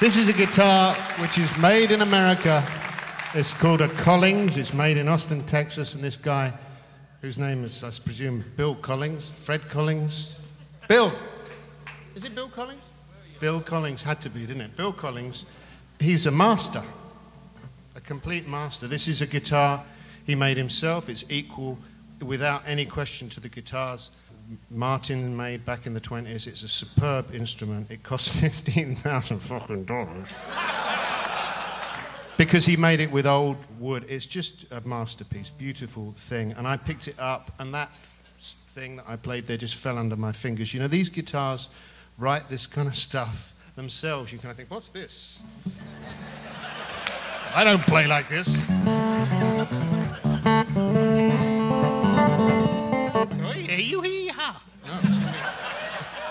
This is a guitar which is made in America. It's called a Collings. It's made in Austin, Texas, and this guy, whose name is, I presume, Bill Collings, Fred Collings. Bill! Is it Bill Collings? Bill Collings had to be, didn't it? Bill Collings, he's a master, a complete master. This is a guitar he made himself. It's equal, without any question, to the guitars Martin made back in the 20s. It's a superb instrument. It cost $15,000 fucking dollars. Because he made it with old wood. It's just a masterpiece, beautiful thing. And I picked it up, and that thing that I played there just fell under my fingers. You know, these guitars write this kind of stuff themselves. You kind of think, what's this? I don't play like this. Oh, yeah, you hee-ha. No,